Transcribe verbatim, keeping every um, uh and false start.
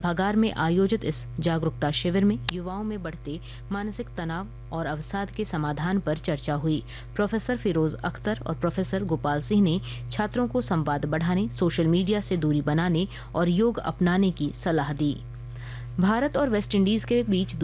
भागार में आयोजित इस जागरूकता शिविर में युवाओं में बढ़ते मानसिक तनाव और अवसाद के समाधान पर चर्चा हुई। प्रोफेसर फिरोज अख्तर और प्रोफेसर गोपाल सिंह ने छात्रों को संवाद बढ़ाने, सोशल मीडिया से दूरी बनाने और योग अपनाने की सलाह दी। भारत और वेस्टइंडीज के बीच